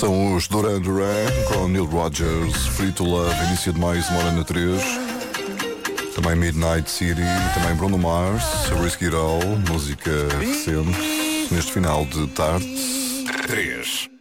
São os Duran Duran com Neil Rogers, Free to Love, início de mais uma hora na 3. Também Midnight City, também Bruno Mars, Risky It All, música recente, neste final de tarde. 3.